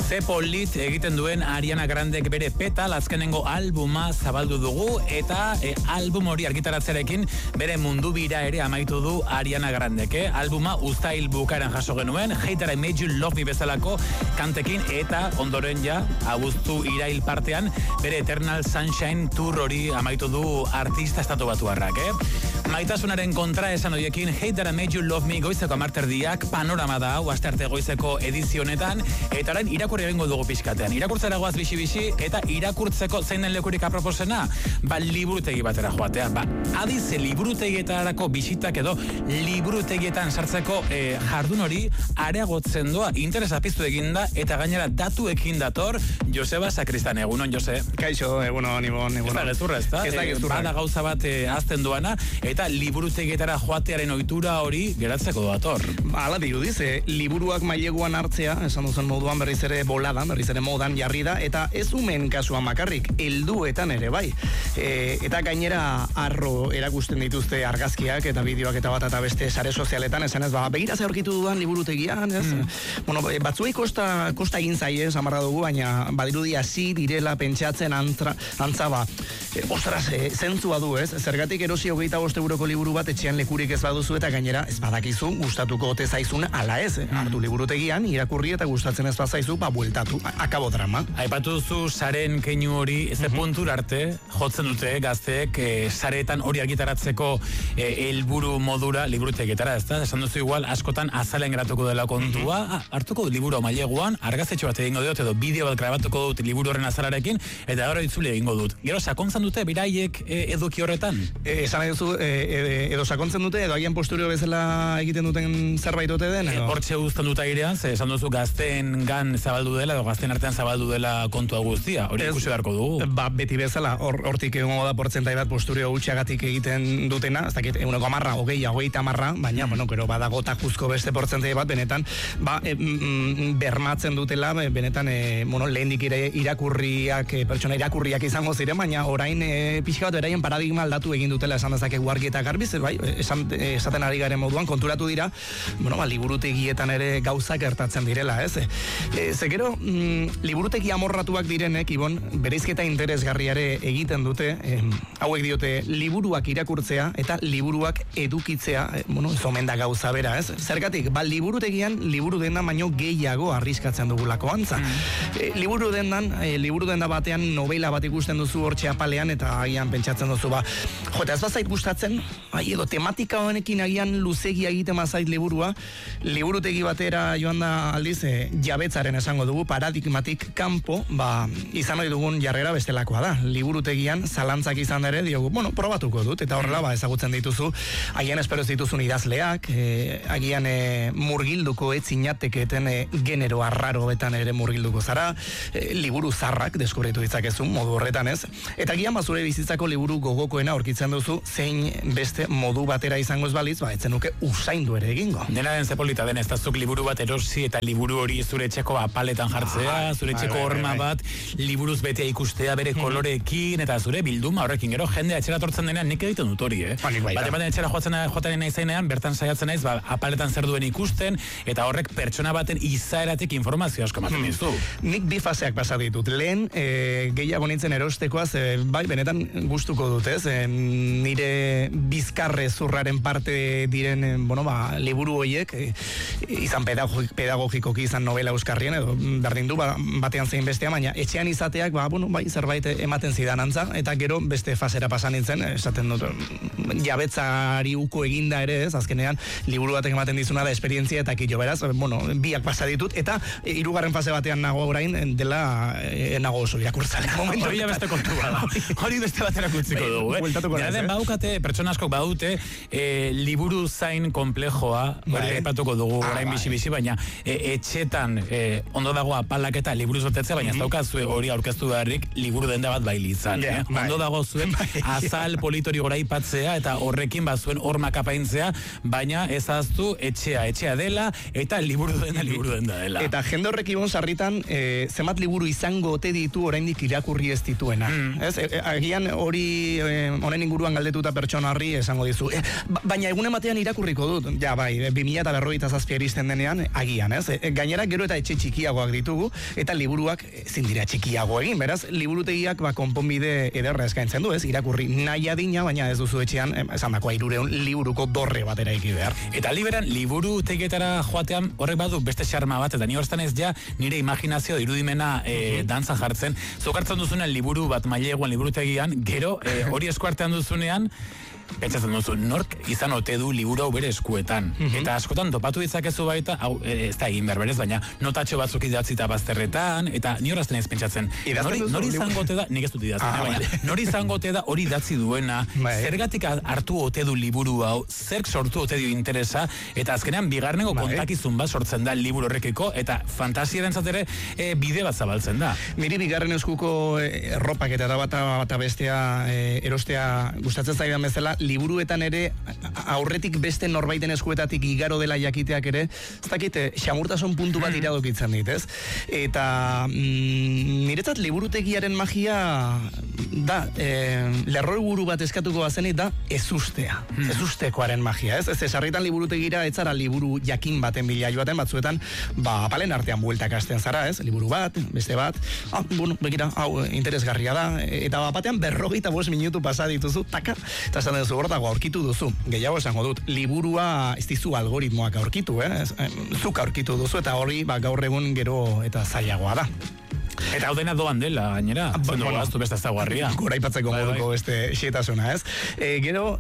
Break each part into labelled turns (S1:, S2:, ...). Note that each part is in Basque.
S1: Ze polit egiten duen Ariana Grandek bere Petal azkenengo albuma zabaldu dugu eta album hori argitaratzearekin bere mundu bira ere amaitu du Ariana Grandek. Albuma uztail bukaeran jaso genuen, Hater I Made You Love Me bezalako kantekin eta ondoren ja abuztu irail partean bere Eternal Sunshine Tour hori amaitu du artista estatubatuarrak. Maitasunaren kontra esan horiekin Hater I Made You Love Me goizeko amarterdiak panorama da hau astearte goizeko edizionetan eta orain irakurri egingo dugu pixkatean. Irakurtzera goaz bixi-bixi eta irakurtzeko zein den lekurik aproposena, liburutegi batera joatea. Adiz liburutegietarako bisitak edo liburutegietan sartzeko jardun hori areagotzen doa, interesa piztu eginda eta gainera datuekin dator Joseba Sakristan. Egunon, Jose.
S2: Kaixo, egunon, Ibon.
S1: Ez da gezurra, ez da?
S2: Ez da gezurra.
S1: Bada gauza bat azten doana eta liburutegietara joatearen ohitura hori geratzeko dator.
S2: Hala dirudiz, liburuak maileguan hartzea, esan duzen moduan berriz ere boladan, berriz ere modan jarri da, eta ez umen kasuan makarrik, helduetan ere bai. Eta gainera arro erakusten dituzte argazkiak eta bideoak eta bat eta beste sare sozialetan, esan ez, begira ze aurkitu dudan liburutegian, ez? Bueno, batzuei kosta egin zaie, samarra dugu, baina badirudi hasi direla pentsatzen antza ostras, zentzua du, ez? Zergatik erosi 25 euroko liburu bat etxean lekurik ez baduzu eta gainera ez badakizu gustatuko ote zaizun ala ez, hartu liburutegian, irakurri eta gustatzen ez bazaizu, bueltatu, akabo drama.
S1: Aipatu duzu saren keinu hori, ez puntur arte, jotzen dute gazteek saretan hori argitaratzeko helburu modura liburutegietara, ez da? Esan duzu igual, askotan azalen geratuko dela kontua, hartuko dut liburu maileguan, argaztetxo bat egingo dut, edo bideo bat grabatuko dut liburu horren azalarekin, eta gero itzuli egingo dut. Gero sakontzen dute biraiek eduki horretan?
S2: Esan nahi duzu, edo sakontzen dute, edo agian posturio bezala egiten duten zerbait ote den?
S1: Hortxe guztan dut airean, esan duzu gazteen gan zabaldu dela, edo gazteen artean zabaldu dela kontua guztia, hori ikusi beharko dugu.
S2: Beti bezala, hortik egongo da portzentai bat posturio gutxiagatik egiten dutena, ez dakit, 10%, baina, bueno, gero badago tajuzko beste portzentai bat, benetan, bermatzen dutela, benetan, lehendik irakurriak, pertsona irakurriak izango ziren, baina orain pixka bat beraien paradigma aldatu egin dutela esan dezake argi eta garbiz, esaten ari garen moduan, konturatu dira, liburutegietan ere gauzak gertatzen direla, ez? Ze gero, liburutegi amorratuak direnek, Ibon, bereizketa interesgarriare egiten dute, hauek diote, liburuak irakurtzea eta liburuak edukitzea, ez omen da gauza bera, ez? Zergatik, liburutegian, liburu denda baino gehiago arriskatzen dugulako antza. Liburu denda batean novela bat ikusten duzu hortxe apalean eta agian pentsatzen duzu, eta ez bazait gustatzen, edo tematika honekin agian luzegia egiten bazait liburua, liburutegi batera joan da aldiz, jabetzaren esango dugu, paradigmatik kanpo, izan hori dugun jarrera bestelakoa da. Liburutegian, zalantzak izan ere, diogu, probatuko dut, eta horrela, ezagutzen dituzu, agian espero ez dituzun idazleak, agian murgilduko etzinateken genero arraroetan ere murgilduko zara, liburu zarrak deskubritu ditzakezun, modu horretan ez, eta agian bazure bizitzako liburu gogokoena aurkitzen duzu, zein beste modu batera izango ez baliz, etzen nuke usaindu ere egingo.
S1: Dena den zepolita den, ez dazuk liburu bat erosi eta liburu hori zure etxeko apaletan jartzea, zure etxeko horma bat, liburuz betea ikustea bere koloreekin, eta zure bilduma horrekin, gero jendea etxera tortzen denean nik egiten dut hori, Baten etxera joaten naizenean, bertan saiatzen naiz, apaletan zer duen ikusten, eta horrek pertsona baten izaeratik informazio asko ematen dizu.
S2: Nik bi faseak pasa ditut. Lehen, gehiago nintzen erostekoaz, benetan gustuko dut, ez? Nire bizkarre zurraren parte diren, liburu horiek, izan pedagogikoki, izan novela euskarrien, edo berdin du, batean zein bestea, baina etxean izateak, zerbait ematen zidan antza, eta gero beste fasera pasan nintzen, esaten dut, jabetzari uko eginda ere, ez, azkenean, liburu batek ematen dizuna da esperientzia, eta kilo beraz, biak pasa ditut, eta hirugarren fase batean nago orain, dela nago oso irakurtzale.
S1: Hori beste kontua da. Hori beste batera kutziko dugu, Jaden baukate, pertsona askok badute, liburu zain komplejoa, hori epatuko dugu orain bizi-bizi, baina etxetan ondo dago apalak eta liburuz betetzea, baina ez daukazu hori aurkeztu beharrik liburu denda bat baili izan. Ondo dago zuen azal politori goraipatzea eta horrekin bazuen hormak apaintzea, baina ezaztu etxea dela, eta liburu dena dela.
S2: Eta jende horrek ibon sarritan, zenbat liburu izango ote ditu oraindik irakurri ez dituena. Ez? Agian hori honen inguruan galdetuta pertsona horri esango dizu. Baina egunen batean irakurriko dut. Ja, bai, 2047 iristen denean, agian, ez? Gainera gero eta etxe txikiagoak ditugu, eta liburuak ezin dira txikiago egin, beraz, liburutegiak konponbide ederra eskaintzen du, ez? Irakurri nahi adina, baina ez duzu etxean, esan dakoa 300 liburuko dorre batera iki behar.
S1: Eta liberan, liburutegietara joatean horrek badu beste xarma bat, eta ni horztan ez ja nire imaginazio irudimena dantza jartzen. Zokartzen duzunean liburu bat maileguan liburutegian, gero hori eskuartean duzunean, pentsatzen duzu, nork izan ote du liburu hau bere eskuetan. Eta askotan topatu ditzakezu baita, hau ez da egin behar berez, baina notatxo batzuk idatzita bazterretan, eta ni horazten ez pentsatzen. Nori izango ote da, nik ez dut idazten, baina nori izango ote da hori idatzi duena, zergatik hartu ote du liburu hau, zerk sortu ote dio interesa, eta azkenean bigarrengo kontakizun bat sortzen da liburu horrekiko, eta fantasiaren zatera bide bat zabaltzen da.
S2: Niri bigarren eskuko erropak eta bata bestea erostea gustatzen zaidan bezala, liburuetan ere aurretik beste norbaiten eskuetatik igaro dela jakiteak ere, ez dakit, xamurtasun puntu bat iradokitzen dit, ez? Eta niretzat liburutegiaren magia da, lerroi buru bat eskatuko bazenit da, ezustea. Ezustekoaren magia, ez? Ez sarritan liburutegira etzara liburu jakin baten bila joaten batzuetan, apalen artean bueltak hasten zara, ez? Liburu bat, beste bat, bueno, begira, hau interesgarria da, eta batean 45 minutu pasa dituzu, taka, eta esan duzu hor dago aurkitu duzu. Gehiago esango dut, liburua ez dizu algoritmoak aurkitu, zuk aurkitu duzu, eta hori gaur egun gero eta zailagoa da.
S1: Eta hau dena doan dela, gainera. Bueno, gaztu beste zaguarria.
S2: Gora ipatzeko moduko beste xetasuna, ez? Gero,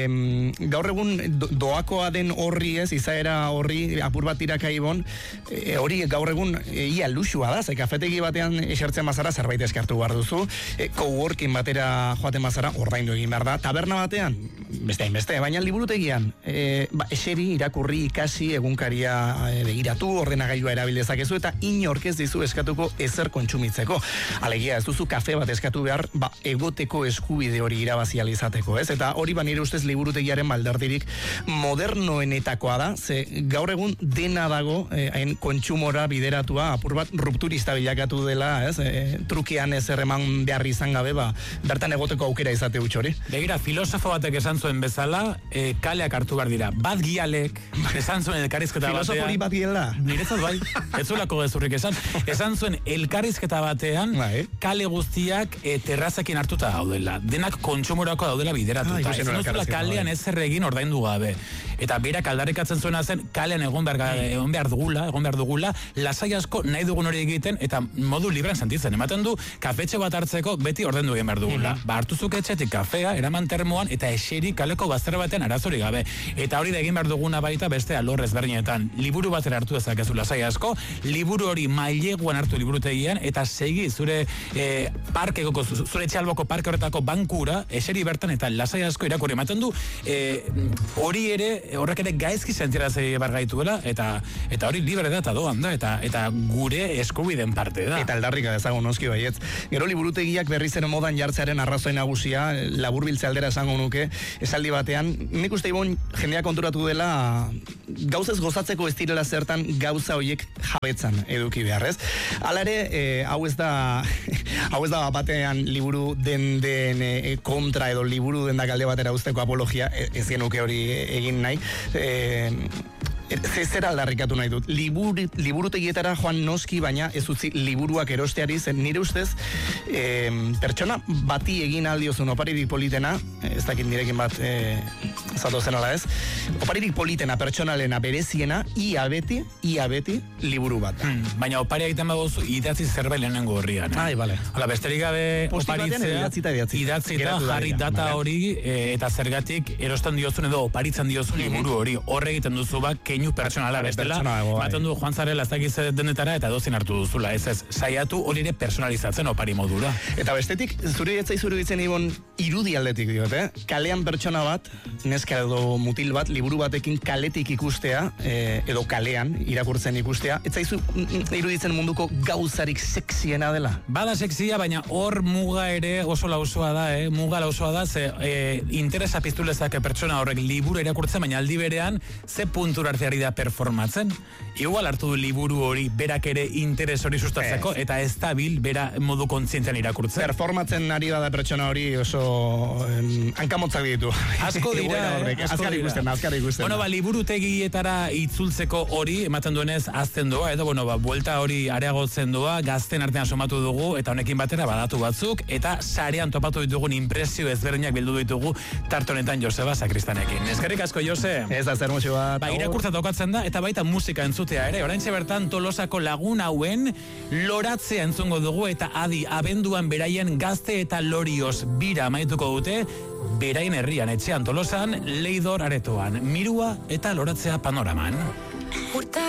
S2: gaur egun doakoa den horri, ez, izaera horri, apur bat irakaibon, hori gaur egun ia luxua da, ze kafetegi batean esertzen mazara zerbait eskartu behar duzu, coworking batera joaten mazara ordaindu egin behar da, taberna batean, beste, baina liburutegian, eseri, irakurri, ikasi, egunkaria begiratu, ordenagailua erabildezakezu, eta inork ez dizu eskatuko ezer kontsumitzeko. Alegia, ez duzu kafe bat eskatu behar, egoteko eskubide hori irabazial izateko, ez? Eta hori nire ustez liburutegiaren baldardirik modernoenetakoa da, ze gaur egun dena dago, hain kontsumora bideratua, apur bat rupturista bilakatu dela, ez? Trukean ez erreman behar izan gabe, bertan egoteko aukera izate hori.
S1: Begira, filosofo batek esan zuen bezala, kaleak hartu behar dira. Bat gialek, esan zuen elkarrizketa batean.
S2: Filosofori bat giela?
S1: Niretzat bai, ez zulako gezurrik esan zuen elkarrizketa batean, kale guztiak terrazekin hartuta daudela. Denak kontsumorako daudela bideratuta. Ez duzula kalean ez erregin ordaindu gabe. Eta berak aldarrikatzen zuena zen, kalean egon behar dugula, lasai asko nahi dugun hori egiten, eta modu librean sentitzen. Ematen du, kafetxe bat hartzeko beti ordaindu egin behar dugula. Hartuzuk etxetik kafea, eraman termoan, eta eseri kaleko bazter batean arazori gabe. Eta hori da egin behar duguna baita beste alor ezberdinetan. Liburu batera hartu dezakezu lasai asko, liburu hori maileguan hartu liburutegian, eta segi zure zure etxalboko parke horretako bankura, eseri bertan eta lasai asko irakurri. Ematen du, hori ere, horrek ere gaizki sentirazei bargaituela, eta hori libre da eta doan da, eta gure eskubiden parte da.
S2: Eta aldarrika dezagun noski baietz. Gero liburutegiak berriz ere modan jartzearen arrazoi nagusia, laburbiltze aldera esango nuke, esaldi batean, nik uste ibon jendea konturatu dela gauzez gozatzeko ez direla zertan gauza horiek jabetzan eduki behar, ez? Hala ere, hau ez da batean liburu den kontra edo liburu den da galde batera usteko apologia, ez genuke hori egin nahi, zera aldarrikatu nahi dut. Liburutegietara joan noski, baina ez utzi liburuak erosteari, zen nire ustez pertsona bati egin aldiozun oparirik politena, ez dakit nirekin bat zatozen ala ez, oparirik politena, pertsonalena, bereziena, ia beti liburu bat.
S1: Baina opari egiten bagozu idatzi zerbait lehenengo horrian.
S2: Bale.
S1: Hala, besterik gabe oparitzea, idatzita, jarri data hori, eta zergatik erosten diozun edo oparitzen diozun liburu hori. Horre egiten duzu keinu pertsonala bestela, baten du Juan Zarela ez dakiz denetara eta dozin hartu duzula, ez saiatu hori ere personalizatzen opari modura.
S2: Eta bestetik, zure etzai zure ditzen ibon irudi aldetik diot, kalean pertsona bat, neska neska edo mutil bat liburu batekin kaletik ikustea, edo kalean irakurtzen ikustea, ez zaizu iruditzen munduko gauzarik sexiena dela?
S1: Bada sexia, baina hor muga ere oso lausoa da, muga lausoa da, ze interesa piztu lezake pertsona horrek liburu irakurtzen, baina aldi berean ze puntura arte ari da performatzen. Igual hartu du liburu hori berak ere interes hori sustatzeko, eta ez dabil bera modu kontzientean irakurtzen.
S2: Performatzen ari da pertsona hori oso hankamotzak ditu.
S1: Asko dira,
S2: azkar ikusten.
S1: Bueno, liburutegietara itzultzeko hori, ematen duenez, azten doa, edo, buelta hori areagotzen doa, gazten artean somatu dugu, eta honekin batera badatu batzuk, eta sarean topatu ditugun impresio ezberdinak bildu ditugu tartonetan Joseba Sakristanekin. Eskerrik asko, Jose.
S2: Ez da zer motxo bat.
S1: Irakurtza tokatzen da, eta baita musika entzutea ere. Oraintxe bertan Tolosako lagun hauen loratzea entzungo dugu, eta adi abenduan beraien gazte eta lorioz bira amaituko dute, berain herrian etxean Tolosan, Leidor aretoan, mirua eta loratzea panoraman.